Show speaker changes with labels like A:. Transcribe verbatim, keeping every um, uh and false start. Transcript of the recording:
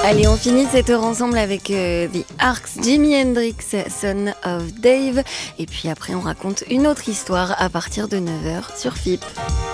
A: Allez, on finit cette heure ensemble avec euh, The Arcs, Jimi Hendrix, Son of Dave. Et puis après, on raconte une autre histoire à partir de neuf heures sur F I P.